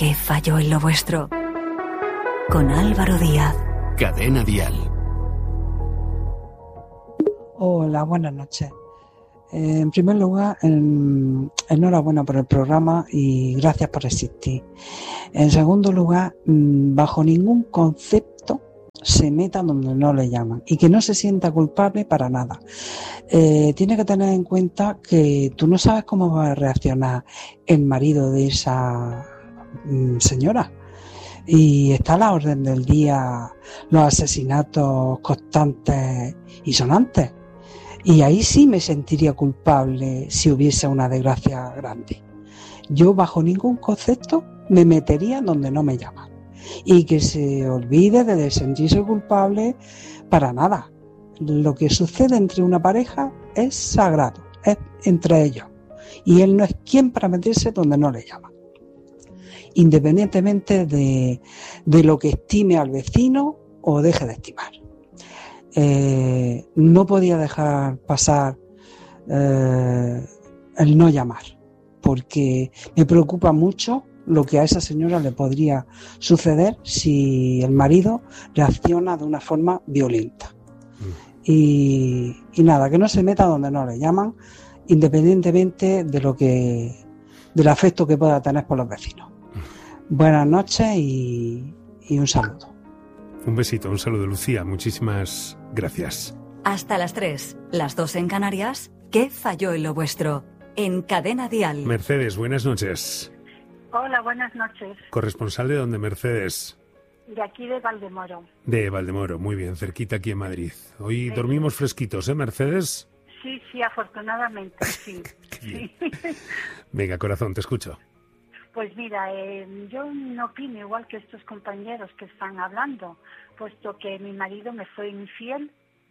¿Qué falló en lo vuestro? Con Álvaro Díaz. Cadena Dial. Hola, buenas noches. En primer lugar, enhorabuena por el programa y gracias por existir. En segundo lugar, bajo ningún concepto se meta donde no le llaman y que no se sienta culpable para nada. Tiene que tener en cuenta que tú no sabes cómo va a reaccionar el marido de esa señora. Y está a la orden del día los asesinatos constantes y sonantes. Y ahí sí me sentiría culpable si hubiese una desgracia grande. Yo bajo ningún concepto me metería donde no me llaman. Y que se olvide de sentirse culpable para nada. Lo que sucede entre una pareja es sagrado, es entre ellos. Y él no es quien para meterse donde no le llaman. Independientemente de lo que estime al vecino o deje de estimar. No podía dejar pasar el no llamar, porque me preocupa mucho lo que a esa señora le podría suceder si el marido reacciona de una forma violenta. Y nada, que no se meta donde no le llaman, independientemente del afecto que pueda tener por los vecinos. Buenas noches y un saludo. Un besito, un saludo, Lucía. Muchísimas gracias. Hasta las 3, las 2 en Canarias. ¿Qué falló en lo vuestro? En Cadena Dial. Mercedes, buenas noches. Hola, buenas noches. ¿Corresponsal de dónde, Mercedes? De aquí de Valdemoro. De Valdemoro, muy bien, cerquita aquí en Madrid. Hoy dormimos fresquitos, ¿eh, Mercedes? Sí, afortunadamente, sí. Qué bien. Venga, corazón, te escucho. Pues mira, yo no opino igual que estos compañeros que están hablando, puesto que mi marido me fue infiel,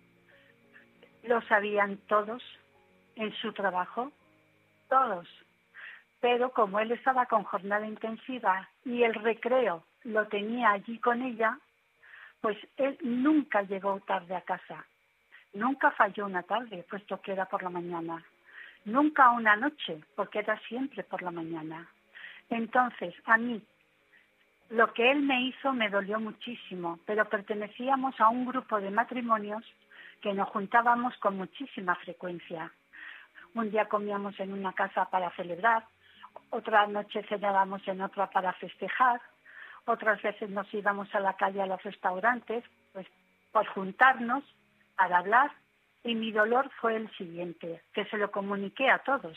lo sabían todos en su trabajo, todos. Pero como él estaba con jornada intensiva y el recreo lo tenía allí con ella, pues él nunca llegó tarde a casa. Nunca falló una tarde, puesto que era por la mañana. Nunca una noche, porque era siempre por la mañana. Entonces, a mí, lo que él me hizo me dolió muchísimo, pero pertenecíamos a un grupo de matrimonios que nos juntábamos con muchísima frecuencia. Un día comíamos en una casa para celebrar, otra noche cenábamos en otra para festejar, otras veces nos íbamos a la calle a los restaurantes, pues por juntarnos, para hablar, y mi dolor fue el siguiente, que se lo comuniqué a todos,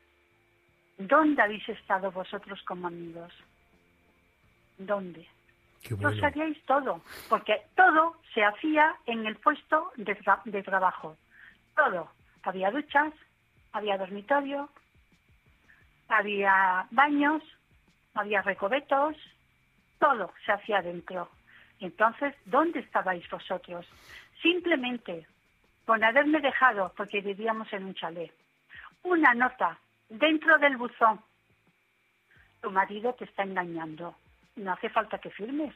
¿Dónde habéis estado vosotros como amigos? ¿Dónde? Qué bueno. Lo sabíais todo, porque todo se hacía en el puesto de trabajo. Todo. Había duchas, había dormitorio, había baños, había recobetos, todo se hacía dentro. Entonces, ¿dónde estabais vosotros? Simplemente con haberme dejado, porque vivíamos en un chalet, una nota dentro del buzón: tu marido te está engañando. No hace falta que firmes.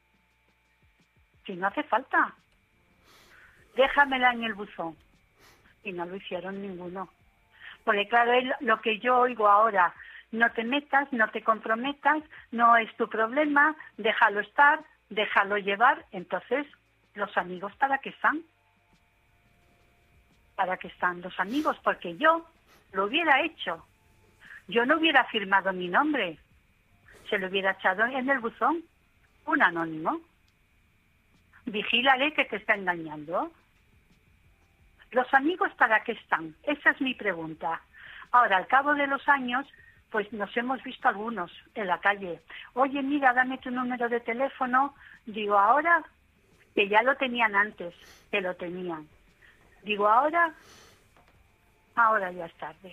Si no hace falta, déjamela en el buzón. Y no lo hicieron ninguno. Porque claro, lo que yo oigo ahora: no te metas, no te comprometas, no es tu problema, déjalo estar, déjalo llevar. Entonces, ¿los amigos para qué están? ¿Para qué están los amigos? Porque yo lo hubiera hecho. Yo no hubiera firmado mi nombre. Se lo hubiera echado en el buzón. Un anónimo. Vigílale que te está engañando. ¿Los amigos para qué están? Esa es mi pregunta. Ahora, al cabo de los años, pues nos hemos visto algunos en la calle. Oye, mira, dame tu número de teléfono. Digo, ahora, que ya lo tenían antes, que lo tenían. Digo, ahora ya es tarde.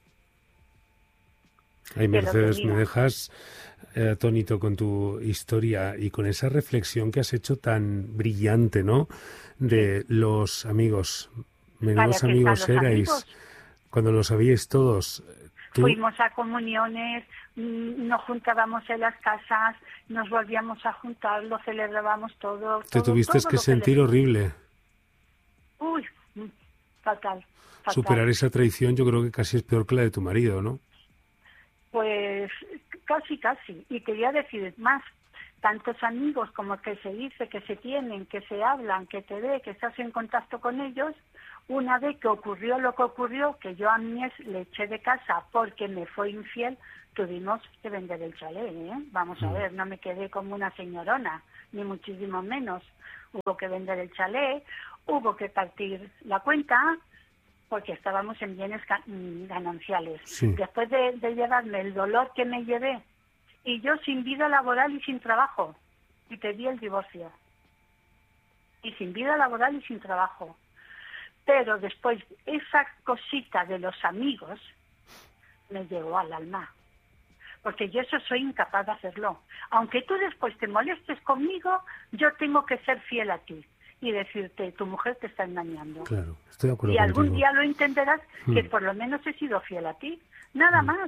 Ay, Mercedes, me dejas atónito con tu historia y con esa reflexión que has hecho tan brillante, ¿no? De los amigos. Menudos amigos erais. Amigos. Cuando lo sabíais todos. Fuimos a comuniones, nos juntábamos en las casas, nos volvíamos a juntar, lo celebrábamos todo. Te tuviste que sentir horrible. Uy, fatal. Superar esa traición yo creo que casi es peor que la de tu marido, ¿no? Pues casi. Y quería decir más, tantos amigos como que se dice, que se tienen, que se hablan, que te ve, que estás en contacto con ellos. Una vez que ocurrió lo que ocurrió, que yo a mi ex le eché de casa porque me fue infiel, tuvimos que vender el chalet, ¿eh? Vamos a ver, no me quedé como una señorona, ni muchísimo menos. Hubo que vender el chalet, hubo que partir la cuenta, porque estábamos en bienes gananciales. Sí. Después de llevarme el dolor que me llevé, y yo sin vida laboral y sin trabajo, y pedí el divorcio. Y sin vida laboral y sin trabajo. Pero después, esa cosita de los amigos me llegó al alma. Porque yo eso soy incapaz de hacerlo. Aunque tú después te molestes conmigo, yo tengo que ser fiel a ti y decirte, tu mujer te está engañando. Claro, estoy de acuerdo y algún contigo. día lo entenderás que por lo menos he sido fiel a ti. Nada más.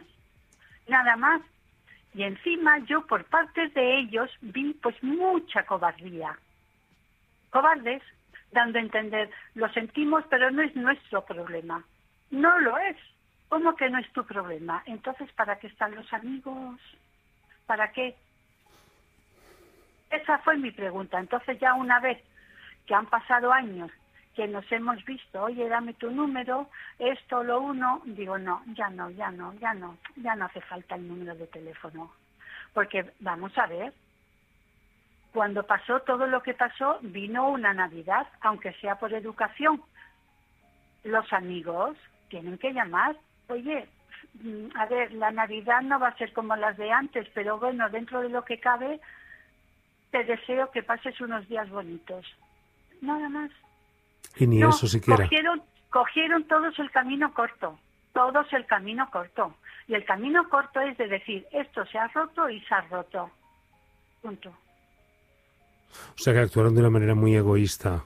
Y encima yo por parte de ellos vi pues mucha cobardía. Cobardes, dando a entender, lo sentimos, pero no es nuestro problema. No lo es. ¿Cómo que no es tu problema? Entonces, ¿para qué están los amigos? ¿Para qué? Esa fue mi pregunta. Entonces ya una vez que han pasado años, que nos hemos visto, oye, dame tu número, esto, lo uno, digo, no, ya no hace falta el número de teléfono. Porque, vamos a ver, cuando pasó todo lo que pasó, vino una Navidad, aunque sea por educación. Los amigos tienen que llamar, oye, a ver, la Navidad no va a ser como las de antes, pero bueno, dentro de lo que cabe, te deseo que pases unos días bonitos. Nada más. Y ni eso siquiera. Cogieron todos el camino corto. Y el camino corto es de decir, esto se ha roto y se ha roto. Punto. O sea que actuaron de una manera muy egoísta.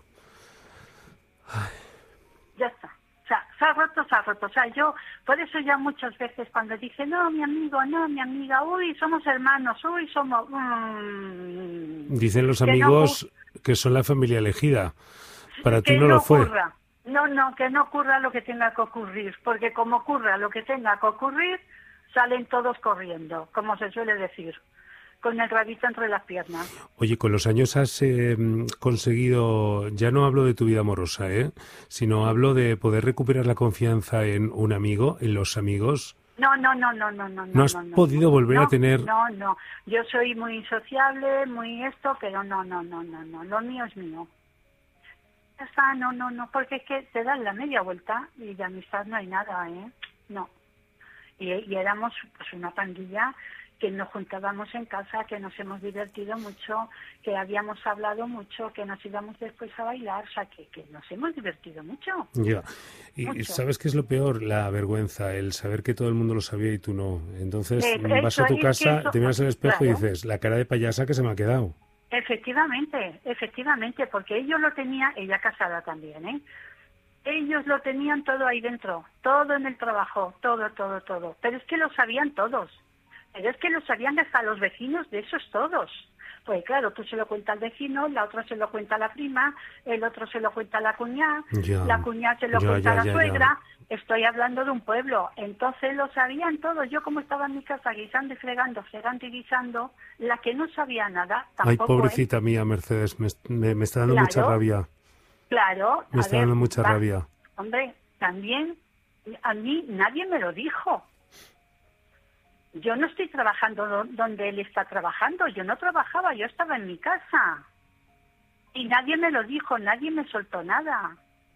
Ay. Ya está. O sea, se ha roto. O sea, yo, por eso ya muchas veces cuando dice, no, mi amigo, no, mi amiga, uy, somos hermanos, uy, somos... Dicen los amigos que son la familia elegida. Para ti no lo fue. Ocurra. No, que no ocurra lo que tenga que ocurrir, porque como ocurra lo que tenga que ocurrir, salen todos corriendo, como se suele decir, con el rabito entre las piernas. Oye, con los años has conseguido, ya no hablo de tu vida amorosa, sino hablo de poder recuperar la confianza en un amigo, en los amigos. No. ¿No has podido volver a tener...? No. Yo soy muy sociable, muy esto, pero no. Lo mío es mío. Ya está, no, porque es que te dan la media vuelta y de amistad no hay nada, No. Y éramos pues una pandilla que nos juntábamos en casa, que nos hemos divertido mucho, que habíamos hablado mucho, que nos íbamos después a bailar, o sea, que nos hemos divertido mucho. Ya. Y mucho. ¿sabes qué es lo peor? La vergüenza, el saber que todo el mundo lo sabía y tú no. Entonces vas a tu casa, te miras al espejo y dices, la cara de payasa que se me ha quedado. Efectivamente, porque ellos lo tenían, ella casada también, ellos lo tenían todo ahí dentro, todo en el trabajo, todo. Pero es que lo sabían todos. Pero es que lo sabían hasta los vecinos de esos todos. Pues claro, tú se lo cuentas al vecino, la otra se lo cuenta a la prima, el otro se lo cuenta a la cuñada, la cuñada se lo cuenta a la suegra. Estoy hablando de un pueblo. Entonces lo sabían todos. Yo como estaba en mi casa guisando y fregando y guisando, la que no sabía nada tampoco. Ay, pobrecita mía, Mercedes, me está dando mucha rabia. Claro. Me está dando mucha rabia. Hombre, también a mí nadie me lo dijo. Yo no estoy trabajando donde él está trabajando. Yo no trabajaba, yo estaba en mi casa. Y nadie me lo dijo, nadie me soltó nada.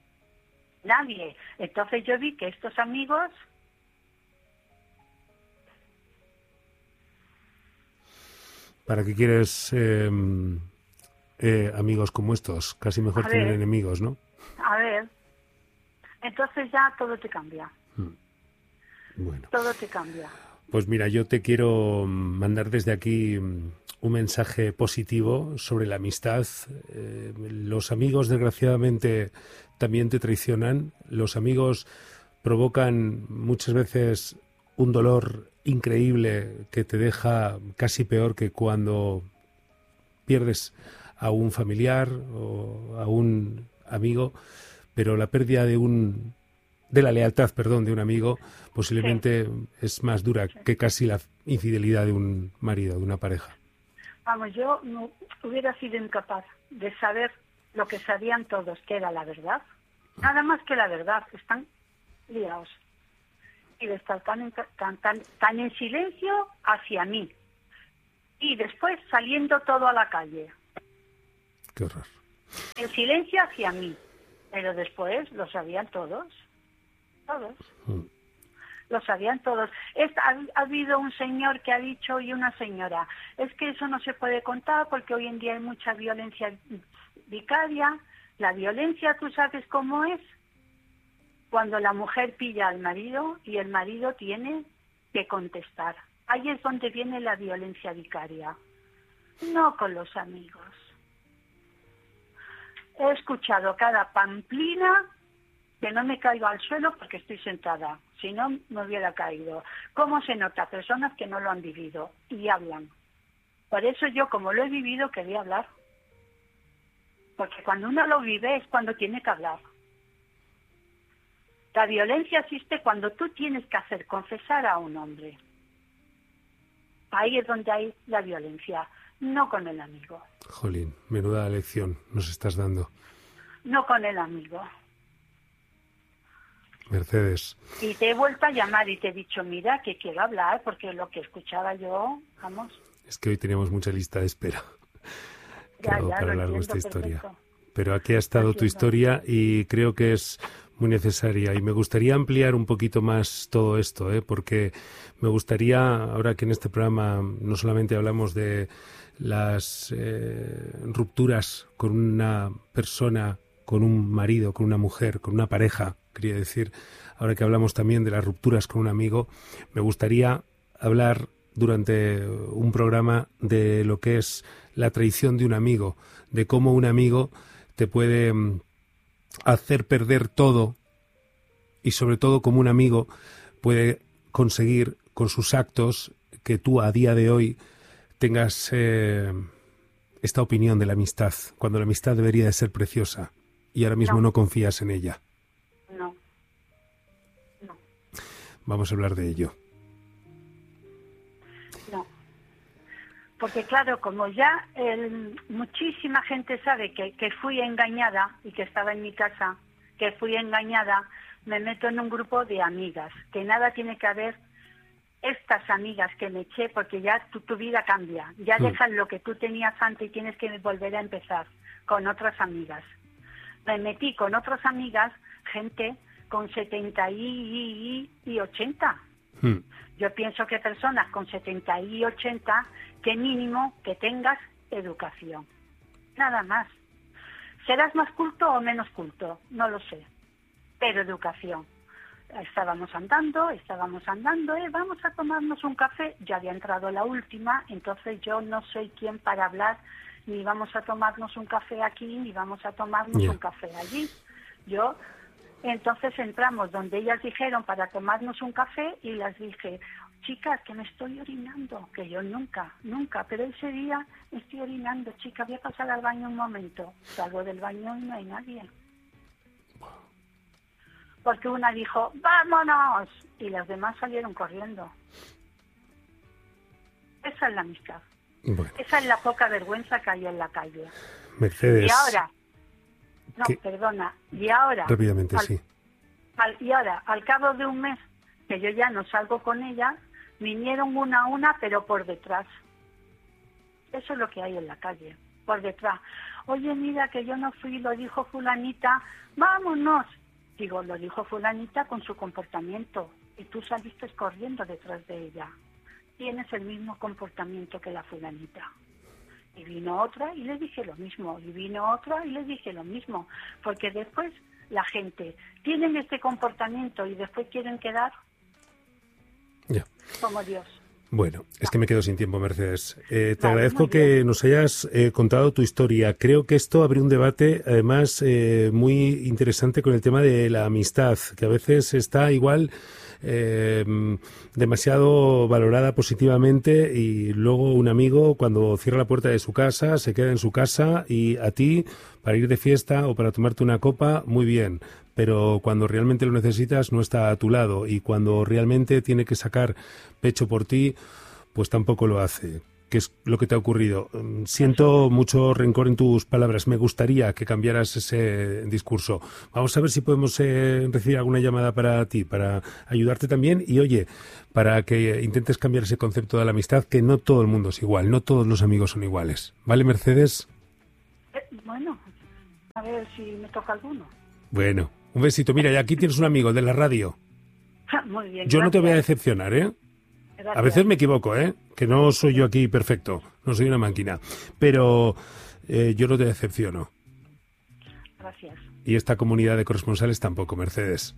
Nadie. Entonces yo vi que estos amigos... ¿Para qué quieres amigos como estos? Casi mejor tener enemigos, ¿no? A ver. Entonces ya todo te cambia. Bueno. Todo te cambia. Pues mira, yo te quiero mandar desde aquí un mensaje positivo sobre la amistad. Los amigos, desgraciadamente, también te traicionan. Los amigos provocan muchas veces un dolor increíble que te deja casi peor que cuando pierdes a un familiar o a un amigo, pero la pérdida de un de la lealtad, perdón, de un amigo, posiblemente es más dura que casi la infidelidad de un marido, de una pareja. Vamos, yo no hubiera sido incapaz de saber lo que sabían todos, que era la verdad. Nada más que la verdad, están liados. Y de estar tan en silencio hacia mí. Y después saliendo todo a la calle. Qué horror. En silencio hacia mí. Pero después lo sabían todos. Todos. Lo sabían todos. Ha habido un señor que ha dicho y una señora, es que eso no se puede contar porque hoy en día hay mucha violencia vicaria. La violencia, ¿tú sabes cómo es? Cuando la mujer pilla al marido y el marido tiene que contestar. Ahí es donde viene la violencia vicaria. No con los amigos. He escuchado cada pamplina que no me caigo al suelo porque estoy sentada. Si no, me hubiera caído. ¿Cómo se nota? Personas que no lo han vivido y hablan. Por eso yo, como lo he vivido, quería hablar. Porque cuando uno lo vive es cuando tiene que hablar. La violencia existe cuando tú tienes que hacer confesar a un hombre. Ahí es donde hay la violencia, no con el amigo. Jolín, menuda lección nos estás dando. No con el amigo. Mercedes. Y te he vuelto a llamar y te he dicho, mira, que quiero hablar, porque lo que escuchaba yo, vamos. Es que hoy teníamos mucha lista de espera para hablar de esta historia. Pero aquí ha estado tu historia y creo que es muy necesaria. Y me gustaría ampliar un poquito más todo esto, porque me gustaría, ahora que en este programa no solamente hablamos de las rupturas con una persona, con un marido, con una mujer, con una pareja, quería decir, ahora que hablamos también de las rupturas con un amigo, me gustaría hablar durante un programa de lo que es la traición de un amigo, de cómo un amigo te puede hacer perder todo y sobre todo cómo un amigo puede conseguir con sus actos que tú a día de hoy tengas esta opinión de la amistad, cuando la amistad debería de ser preciosa y ahora mismo no confías en ella. No. Vamos a hablar de ello. No. Porque claro, como ya muchísima gente sabe que fui engañada y que estaba en mi casa, que fui engañada, me meto en un grupo de amigas, que nada tiene que ver estas amigas que me eché, porque ya tu vida cambia, ya dejas lo que tú tenías antes y tienes que volver a empezar con otras amigas. Me metí con otras amigas, gente con 70 y 80. Yo pienso que personas con 70 y 80, que mínimo que tengas educación. Nada más. ¿Serás más culto o menos culto? No lo sé. Pero educación. Estábamos andando, vamos a tomarnos un café. Ya había entrado la última, entonces yo no soy quien para hablar, ni vamos a tomarnos un café aquí, ni vamos a tomarnos un café allí. Entonces entramos donde ellas dijeron para tomarnos un café y las dije, chicas, que me estoy orinando, que yo nunca, pero ese día me estoy orinando, chica, voy a pasar al baño un momento. Salgo del baño y no hay nadie. Porque una dijo, ¡vámonos! Y las demás salieron corriendo. Esa es la amistad. Bueno. Esa es la poca vergüenza que hay en la calle. Mercedes. Y ahora... No, perdona. Y ahora... Rápidamente, sí. Y ahora, al cabo de un mes, que yo ya no salgo con ella, vinieron una a una, pero por detrás. Eso es lo que hay en la calle, por detrás. Oye, mira, que yo no fui, lo dijo fulanita, vámonos. Digo, lo dijo fulanita con su comportamiento, y tú saliste corriendo detrás de ella. Tienes el mismo comportamiento que la fulanita. Y vino otra y le dije lo mismo, y vino otra y le dije lo mismo, porque después la gente tiene este comportamiento y después quieren quedar como Dios. Bueno, es que me quedo sin tiempo, Mercedes. Te agradezco que nos hayas contado tu historia. Creo que esto abre un debate, además, muy interesante con el tema de la amistad, que a veces está igual demasiado valorada positivamente y luego un amigo cuando cierra la puerta de su casa se queda en su casa y a ti para ir de fiesta o para tomarte una copa, muy bien, pero cuando realmente lo necesitas no está a tu lado, y cuando realmente tiene que sacar pecho por ti, pues tampoco lo hace. ¿Qué es lo que te ha ocurrido? Siento mucho rencor en tus palabras. Me gustaría que cambiaras ese discurso. Vamos a ver si podemos recibir alguna llamada para ti, para ayudarte también. Y oye, para que intentes cambiar ese concepto de la amistad, que no todo el mundo es igual, no todos los amigos son iguales. ¿Vale, Mercedes? Bueno, a ver si me toca alguno. Bueno, un besito. Mira, y aquí tienes un amigo de la radio. Muy bien. Yo gracias. no te voy a decepcionar, ¿eh? Gracias. A veces me equivoco, ¿eh? Que no soy yo aquí perfecto, no soy una máquina, pero yo no te decepciono. Gracias. Y esta comunidad de corresponsales tampoco, Mercedes.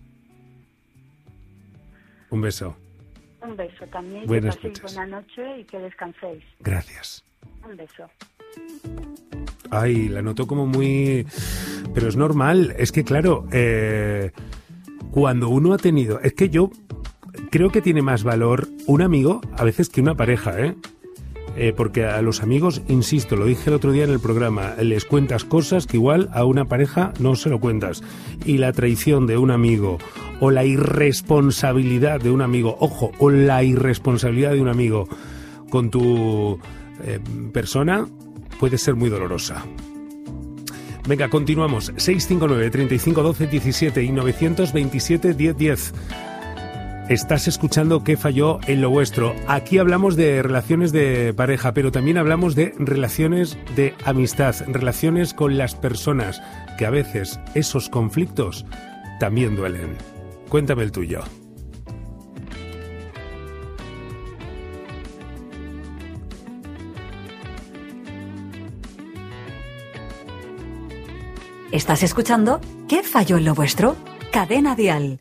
Un beso. Un beso también. Buenas que paséis noches. buena noche y que descanséis. Gracias. Un beso. Ay, la noto como muy... Pero es normal, es que claro, cuando uno ha tenido... Es que yo creo que tiene más valor un amigo a veces que una pareja, ¿eh? Porque a los amigos, insisto, lo dije el otro día en el programa, les cuentas cosas que igual a una pareja no se lo cuentas. Y la traición de un amigo o la irresponsabilidad de un amigo, ojo, o la irresponsabilidad de un amigo con tu persona puede ser muy dolorosa. Venga, continuamos. 659 35 12 17 y 927 10 10. Estás escuchando ¿Qué falló en lo vuestro? Aquí hablamos de relaciones de pareja, pero también hablamos de relaciones de amistad, relaciones con las personas, que a veces esos conflictos también duelen. Cuéntame el tuyo. ¿Estás escuchando ¿Qué falló en lo vuestro? Cadena Dial.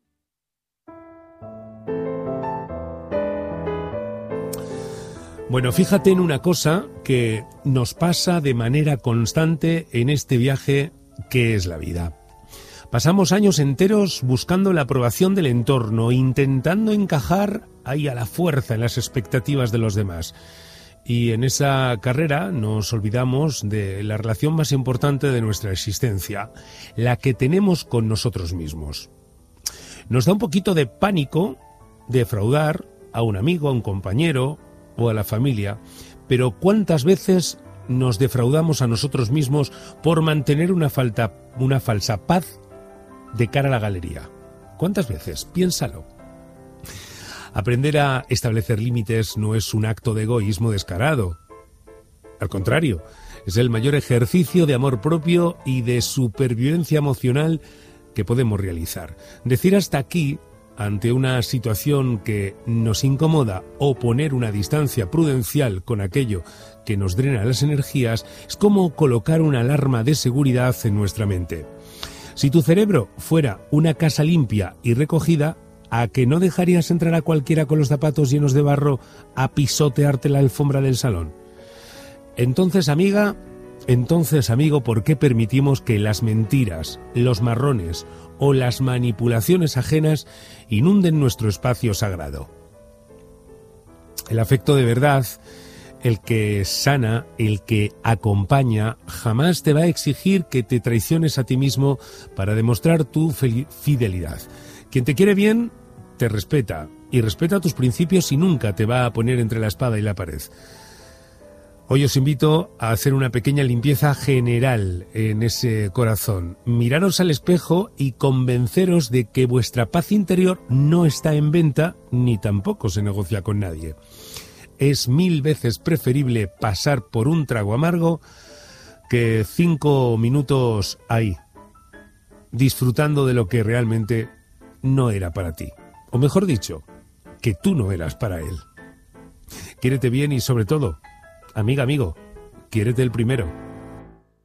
Bueno, fíjate en una cosa que nos pasa de manera constante en este viaje que es la vida. Pasamos años enteros buscando la aprobación del entorno, intentando encajar ahí a la fuerza en las expectativas de los demás. Y en esa carrera nos olvidamos de la relación más importante de nuestra existencia, la que tenemos con nosotros mismos. Nos da un poquito de pánico defraudar a un amigo, a un compañero o a la familia, pero ¿cuántas veces nos defraudamos a nosotros mismos por mantener una falsa paz de cara a la galería? ¿Cuántas veces? Piénsalo. Aprender a establecer límites no es un acto de egoísmo descarado. Al contrario, es el mayor ejercicio de amor propio y de supervivencia emocional que podemos realizar. Decir hasta aquí ante una situación que nos incomoda o poner una distancia prudencial con aquello que nos drena las energías es como colocar una alarma de seguridad en nuestra mente. Si tu cerebro fuera una casa limpia y recogida, ¿a que no dejarías entrar a cualquiera con los zapatos llenos de barro a pisotearte la alfombra del salón? Entonces, amiga, entonces, amigo, ¿por qué permitimos que las mentiras, los marrones o las manipulaciones ajenas inunden nuestro espacio sagrado? El afecto de verdad, el que sana, el que acompaña, jamás te va a exigir que te traiciones a ti mismo para demostrar tu fidelidad. Quien te quiere bien, te respeta y respeta tus principios y nunca te va a poner entre la espada y la pared. Hoy os invito a hacer una pequeña limpieza general en ese corazón. Miraros al espejo y convenceros de que vuestra paz interior no está en venta ni tampoco se negocia con nadie. Es 1000 veces preferible pasar por un trago amargo que 5 minutos ahí, disfrutando de lo que realmente no era para ti. O mejor dicho, que tú no eras para él. Quiérete bien y sobre todo, amiga, amigo, quiérete el primero.